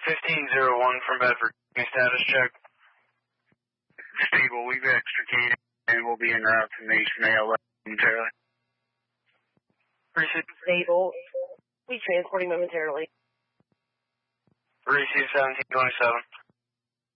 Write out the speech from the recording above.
1501 from Bedford. Status check. Stable, we've extricated and we'll be en route to Mason AL momentarily. Receive. Stable. We transporting momentarily. Receive 1727.